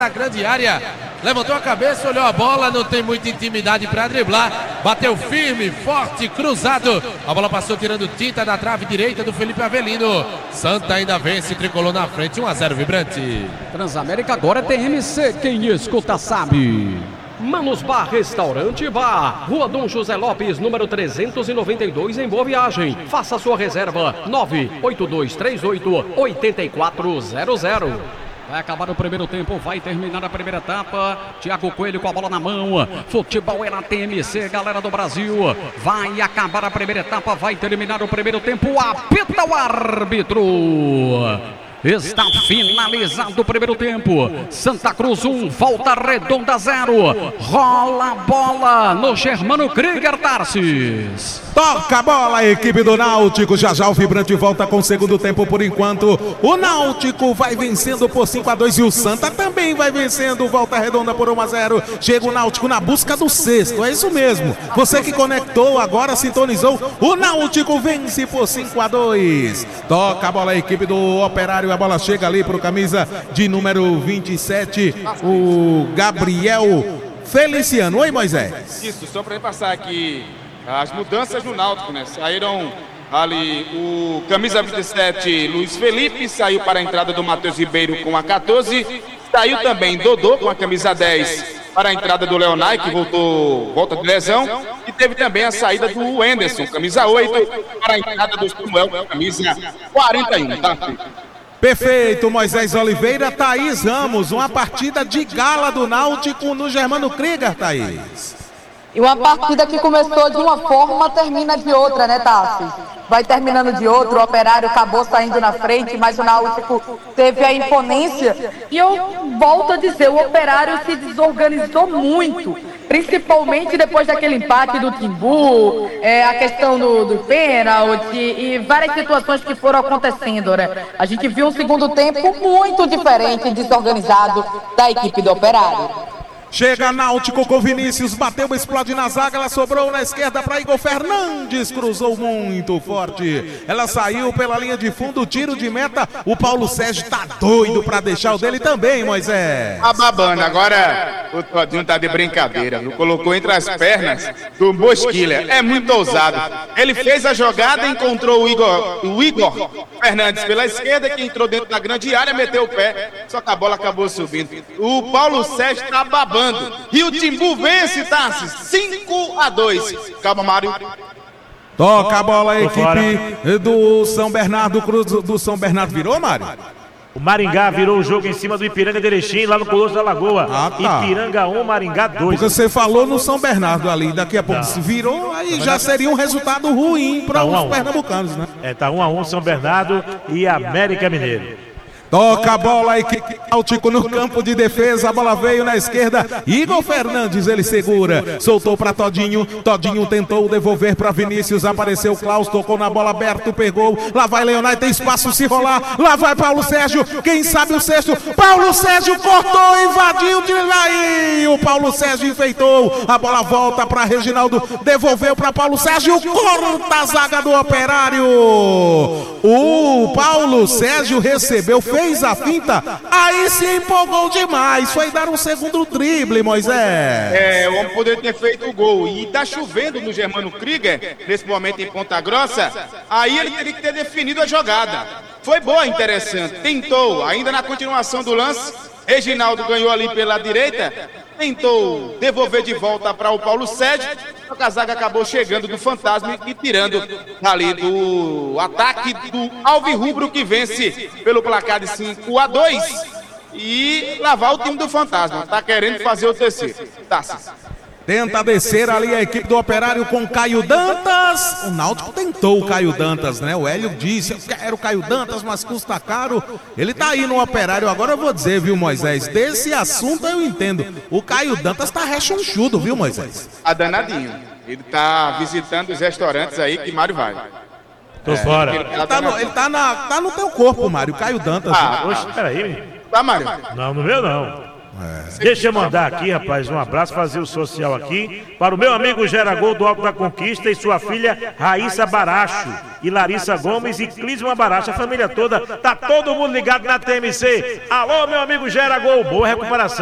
na grande área, levantou a cabeça, olhou a bola, não tem muita intimidade para driblar, bateu firme, forte, cruzado, a bola passou tirando tinta da trave direita do Felipe Avelino. Santa ainda vence, tricolor na frente, 1-0 vibrante. Transamérica agora tem MC, quem escuta sabe. Manos Bar Restaurante Bar, Rua Dom José Lopes, número 392, em Boa Viagem. Faça sua reserva, 98238-8400. Vai acabar o primeiro tempo, vai terminar a primeira etapa. Thiago Coelho com a bola na mão. Futebol é na TMC, galera do Brasil. Vai acabar a primeira etapa, vai terminar o primeiro tempo. Apita o árbitro. Está finalizado o primeiro tempo. Santa Cruz 1, Volta Redonda 0. Rola a bola no Germano Krieger, Tarsis. Toca a bola a equipe do Náutico. Já já o Vibrante volta com o segundo tempo por enquanto. O Náutico vai vencendo por 5-2 e o Santa também vai vencendo. Volta Redonda por 1-0. Chega o Náutico na busca do sexto. É isso mesmo. Você que conectou agora, sintonizou. O Náutico vence por 5-2. Toca a bola a equipe do Operário. A bola chega ali para o camisa de número 27, o Gabriel Feliciano. Oi, Moisés. Isso, só para passar aqui as mudanças no Náutico, né? Saíram ali o camisa 27, Luiz Felipe, saiu para a entrada do Matheus Ribeiro com a 14. Saiu também Dodô com a camisa 10 para a entrada do Leonai, que volta de lesão. E teve também a saída do Anderson, camisa 8, para a entrada do Samuel, camisa 41, tá? Perfeito, Moisés Oliveira. Thaís Ramos, uma partida de gala do Náutico no Germano Krieger, Thaís. E uma partida que começou de uma forma, termina de outra, né, Tassi? Vai terminando de outra, o Operário acabou saindo na frente, mas o Náutico teve a imponência. E eu volto a dizer, o Operário se desorganizou muito, principalmente depois daquele empate do Timbu, a questão do pênalti e várias situações que foram acontecendo, né? A gente viu um segundo tempo muito diferente e desorganizado da equipe do Operário. Chega Náutico com Vinícius, bateu, explode na zaga, ela sobrou na esquerda para Igor Fernandes, cruzou muito forte, ela saiu pela linha de fundo, tiro de meta, o Paulo Sérgio tá doido para deixar o dele também, Moisés. A babana, agora o Todinho tá de brincadeira, viu? Colocou entre as pernas do Bosquilha, é muito ousado, ele fez a jogada, encontrou o Igor Fernandes pela esquerda, que entrou dentro da grande área, meteu o pé, só que a bola acabou subindo, o Paulo Sérgio tá babando. E o Timbu vence, Tarsis, 5-2. Calma, Mário. Toca a bola a equipe do São Bernardo. Cruz do São Bernardo virou, Mário? O Maringá virou o jogo em cima do Ipiranga de Erechim, lá no Colosso da Lagoa. Tá. Ipiranga 1, Maringá 2. Porque você falou no São Bernardo ali, daqui a pouco se virou, aí já seria um resultado ruim para os pernambucanos, né? Tá 1-1 São Bernardo e América Mineiro. Toca a bola, a equipe Náutico no campo de defesa, a bola veio na esquerda, Igor Fernandes, ele segura, soltou para Todinho, Todinho tentou devolver para Vinícius, apareceu Klaus, tocou na bola, aberto, pegou, lá vai Leonardo, tem espaço se rolar, lá vai Paulo Sérgio, quem sabe o sexto, Paulo Sérgio cortou, invadiu de lá e o Paulo Sérgio enfeitou, a bola volta para Reginaldo, devolveu para Paulo Sérgio, corta a zaga do Operário, o Paulo Sérgio recebeu, fez a finta, aí se empolgou demais, foi dar um segundo drible, Moisés. O homem poderia ter feito o gol, e tá chovendo no Germano Krieger, nesse momento em Ponta Grossa, aí ele teria que ter definido a jogada. Foi boa, interessante, tentou, ainda na continuação do lance, Reginaldo ganhou ali pela direita, tentou devolver de volta para o Paulo Sérgio, só que a zaga acabou chegando do Fantasma e tirando ali do ataque do Alvirrubro, que vence pelo placar de 5-2 e lavar o time do Fantasma. Tá querendo fazer o terceiro. Tenta descer ali a equipe do Operário com Caio Dantas. O Náutico tentou o Caio Dantas, né? O Hélio disse, eu quero o Caio Dantas, mas custa caro. Ele tá aí no Operário. Agora eu vou dizer, viu, Moisés? Desse assunto eu entendo. O Caio Dantas tá rechonchudo, viu, Moisés? Tá danadinho. Ele tá visitando os restaurantes aí que Mário vai. Tô fora. Ele tá no teu corpo, Mário. Caio Dantas. Oxe, peraí. Tá, Mário? Não, no meu não. Deixa eu mandar aqui, rapaz, um abraço, fazer o social aqui para o meu amigo Geragol do Alto da Conquista e sua filha Raíssa Baracho e Larissa Gomes e Clisma Baracho, a família toda, tá todo mundo ligado na TMC. Alô, meu amigo Geragol, boa recuperação.